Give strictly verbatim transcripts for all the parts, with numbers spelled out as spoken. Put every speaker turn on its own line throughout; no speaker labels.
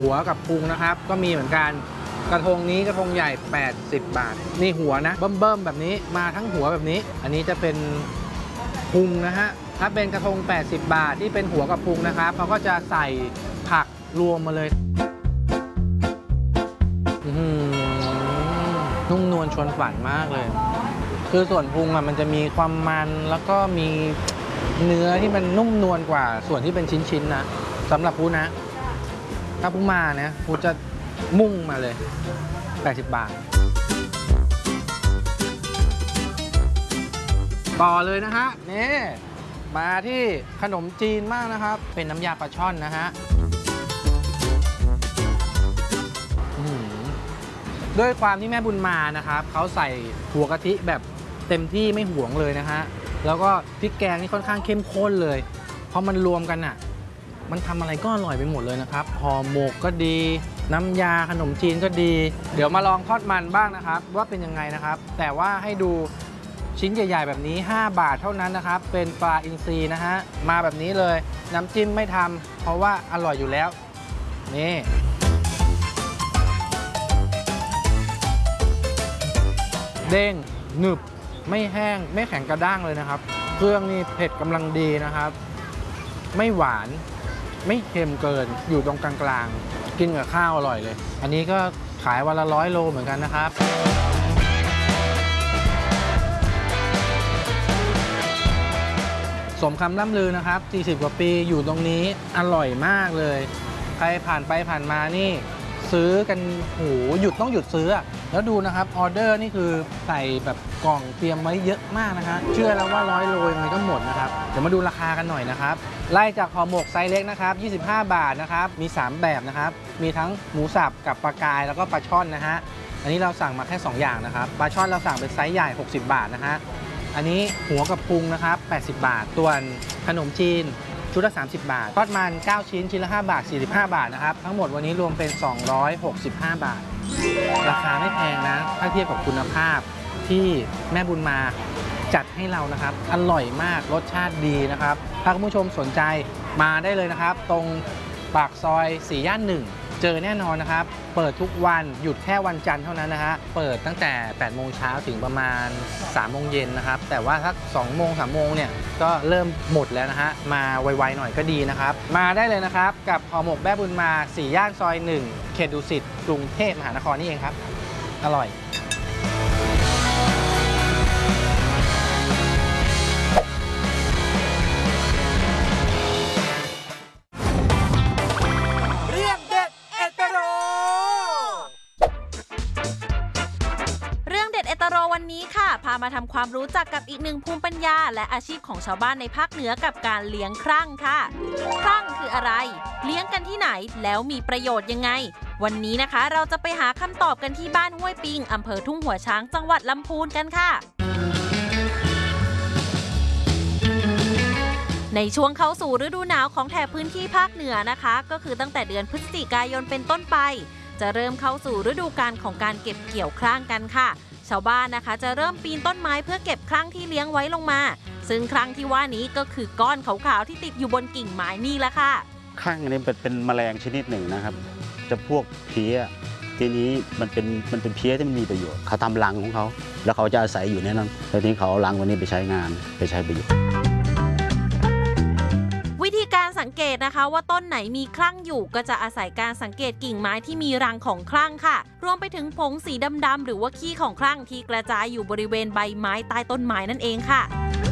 หัวกับพุงนะครับก็มีเหมือนกันกระทงนี้กระทงใหญ่แปดสิบบาทนี่หัวนะเบิ่มๆแบบนี้มาทั้งหัวแบบนี้อันนี้จะเป็นพุงนะฮะถ้าเป็นกระทงแปดสิบบาทที่เป็นหัวกับพุงนะครับเขาก็จะใส่ผักรวมมาเลยนุ่มนวลชวนฝันมากเลยคือส่วนพุงอ่ะมันจะมีความมันแล้วก็มีเนื้อที่มันนุ่มนวลกว่าส่วนที่เป็นชิ้นๆนะสำหรับพูนะถ้าพูมาเนี่ยพูจะมุ่งมาเลยแปดสิบบาทต่อเลยนะฮะนี่มาที่ขนมจีนมากนะครับเป็นน้ำยาปลาช่อนนะฮะด้วยความที่แม่บุญมานะครับเขาใส่หัวกะทิแบบเต็มที่ไม่หวงเลยนะฮะแล้วก็พริกแกงนี่ค่อนข้างเข้มข้นเลยพอมันรวมกันอ่ะมันทำอะไรก็อร่อยไปหมดเลยนะครับห่อหมกก็ดีน้ำยาขนมจีนก็ดีเดี๋ยวมาลองทอดมันบ้างนะครับว่าเป็นยังไงนะครับแต่ว่าให้ดูชิ้นใหญ่ๆแบบนี้ห้าบาทเท่านั้นนะครับเป็นปลาอินทรีนะฮะมาแบบนี้เลยน้ำจิ้มไม่ทำเพราะว่าอร่อยอยู่แล้วนี่เด้งหนึบไม่แห้งไม่แข็งกระด้างเลยนะครับเครื่องนี่เผ็ดกำลังดีนะครับไม่หวานไม่เค็มเกินอยู่ตรงกลางๆกินกับข้าวอร่อยเลยอันนี้ก็ขายวันละร้อยโลเหมือนกันนะครับสมคำล่ำลือนะครับสี่สิบกว่าปีอยู่ตรงนี้อร่อยมากเลยใครผ่านไปผ่านมานี่ซื้อกันโหหยุดต้องหยุดซื้อแล้วดูนะครับออเดอร์นี่คือใส่แบบกล่องเตรียมไว้เยอะมากนะฮะเชื่อแล้วว่าร้อยโลยังไงก็หมดนะครับเดี๋ยวมาดูราคากันหน่อยนะครับไล่จากห่อหมกไซส์เล็กนะครับยี่สิบห้าบาทนะครับมีสามแบบนะครับมีทั้งหมูสับกับปลากายแล้วก็ปลาช่อนนะฮะอันนี้เราสั่งมาแค่สองอย่างนะครับปลาช่อนเราสั่งเป็นไซส์ใหญ่หกสิบบาทนะฮะอันนี้หัวกับพุงนะครับแปดสิบบาทส่วนขนมจีนชุดละสามสิบบาททอดมันเก้าชิ้นชิ้นละห้าบาทสี่สิบห้าบาทนะครับทั้งหมดวันนี้รวมเป็นสองร้อยหกสิบห้าบาทราคาไม่แพงนะถ้าเทียบกับคุณภาพที่แม่บุญมาจัดให้เรานะครับอร่อยมากรสชาติดีนะครับถ้าคุณผู้ชมสนใจมาได้เลยนะครับตรงปากซอยสี่ย่านหนึ่งเจอแน่นอนนะครับเปิดทุกวันหยุดแค่วันจันทร์เท่านั้นนะฮะเปิดตั้งแต่แปดโมงเช้าถึงประมาณสามโมงเย็นนะครับแต่ว่าถ้าสองโมงสามโมงเนี่ยก็เริ่มหมดแล้วนะฮะมาไวๆหน่อยก็ดีนะครับมาได้เลยนะครับกับห่อหมกแม่บุญมาสี่ย่านซอยหนึ่งเขตดุสิตกรุงเทพมหานครนี่เองครับอร่อย
วันนี้ค่ะพามาทำความรู้จักกับอีกหนึ่งภูมิปัญญาและอาชีพของชาวบ้านในภาคเหนือกับการเลี้ยงครั่งค่ะครั่งคืออะไรเลี้ยงกันที่ไหนแล้วมีประโยชน์ยังไงวันนี้นะคะเราจะไปหาคำตอบกันที่บ้านห้วยปิงอำเภอทุ่งหัวช้างจังหวัดลำพูนกันค่ะในช่วงเข้าสู่ฤดูหนาวของแถบพื้นที่ภาคเหนือนะคะก็คือตั้งแต่เดือนพฤศจิกายนเป็นต้นไปจะเริ่มเข้าสู่ฤดูกาลของการเก็บเกี่ยวครั่งกันค่ะชาวบ้านนะคะจะเริ่มปีนต้นไม้เพื่อเก็บครั่งที่เลี้ยงไว้ลงมาซึ่งครั่งที่ว่านี้ก็คือก้อนขาวๆที่ติดอยู่บนกิ่งไม้นี่แหละค่ะ
ครั่งนี้เป็นเป็นแมลงชนิดหนึ่งนะครับจะพวกเพี้ยทีนี้มันเป็นมันเป็นเพี้ยที่มันมีประโยชน์เขาทำรังของเขาแล้วเขาจะอาศัยอยู่ในนั้นแล้วทีนี้เขาเอารังวันนี้ไปใช้งานไปใช้ประโยชน์
วิธีการสังเกตนะคะว่าต้นไหนมีครั่งอยู่ก็จะอาศัยการสังเกตกิ่งไม้ที่มีรังของครั่งค่ะรวมไปถึงผงสีดำๆหรือว่าขี้ของครั่งที่กระจายอยู่บริเวณใบไม้ใต้ต้นไม้นั่นเองค่ะ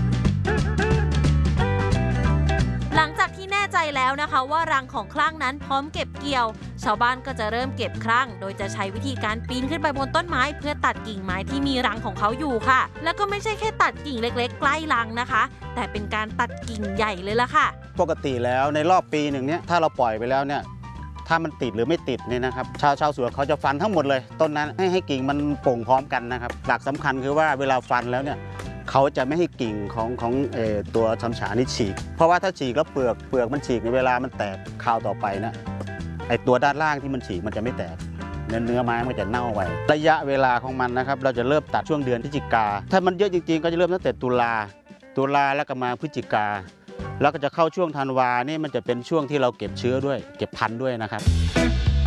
หลังจากที่แน่ใจแล้วนะคะว่ารังของครั่งนั้นพร้อมเก็บเกี่ยวชาวบ้านก็จะเริ่มเก็บครั่งโดยจะใช้วิธีการปีนขึ้นไปบนต้นไม้เพื่อตัดกิ่งไม้ที่มีรังของเขาอยู่ค่ะแล้วก็ไม่ใช่แค่ตัดกิ่งเล็กๆใกล้รังนะคะแต่เป็นการตัดกิ่งใหญ่เลยล่ะค่ะ
ปกติแล้วในรอบปีหนึ่งเนี้ยถ้าเราปล่อยไปแล้วเนี่ยถ้ามันติดหรือไม่ติดเนี่ยนะครับชาวชาวสวนเขาจะฟันทั้งหมดเลยต้นนั้นให้ให้กิ่งมันโป่งพร้อมกันนะครับหลักสำคัญคือว่าเวลาฟันแล้วเนี่ยเขาจะไม่ให้กิ่งของของเอ่อตัวฉำฉานี่ฉีกเพราะว่าถ้าฉีกแล้วเปลือกเปลือกมันฉีกในเวลามันแตกคราวต่อไปนะไอตัวด้านล่างที่มันฉีกมันจะไม่แตกเนื้อเนื้อไม้มันจะเน่าไประยะเวลาของมันนะครับเราจะเริ่มตัดช่วงเดือนพฤศจิกาถ้ามันเยอะจริงๆก็จะเริ่มตั้งแต่ตุลาตุลาแล้วก็มาพฤศจิกาแล้วก็จะเข้าช่วงธันวานี่มันจะเป็นช่วงที่เราเก็บเชื้อด้วยเก็บพันธุ์ด้วยนะครับ